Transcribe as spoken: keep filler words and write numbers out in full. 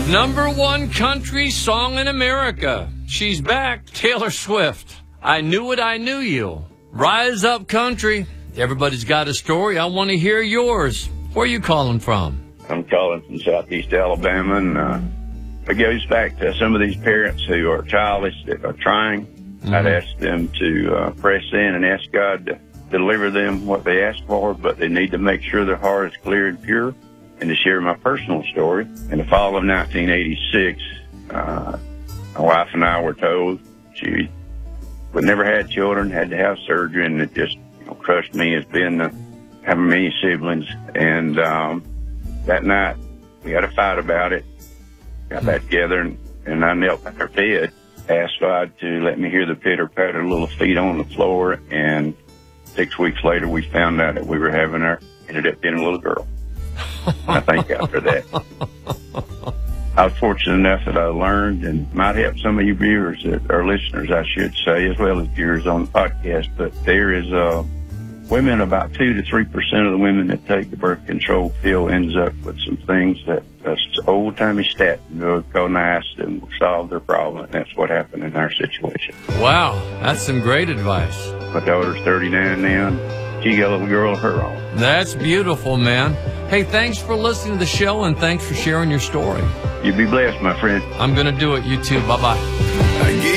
Number one country song in America. She's back, Taylor Swift. I Knew It, I Knew You. Rise up, country. Everybody's got a story. I want to hear yours. Where are you calling from? I'm calling from southeast Alabama, and uh, it goes back to some of these parents who are childish, that are trying. Mm-hmm. I'd ask them to uh, press in and ask God to deliver them what they ask for, but they need to make sure their heart is clear and pure. And to share my personal story, in the fall of nineteen eighty-six, uh, my wife and I were told she would never had children, had to have surgery, and it just you know, crushed me as being uh, having many siblings. And um, that night, we had a fight about it, got back together, and, and I knelt at her bed, asked God to let me hear the pitter-patter of little feet on the floor, and six weeks later, we found out that we were having our, ended up being a little girl. I thank God for that. I was fortunate enough that I learned, and might help some of you viewers, or listeners, I should say, as well as viewers on the podcast, but there is uh, women, about two to three percent of the women that take the birth control pill ends up with some things that uh, old-timey statin will go nice and will solve their problem, and that's what happened in our situation. Wow, that's some great advice. My daughter's thirty-nine now, and she got a little girl of her own. That's beautiful, man. Hey, thanks for listening to the show, and thanks for sharing your story. You be blessed, my friend. I'm going to do it. You too. Bye-bye.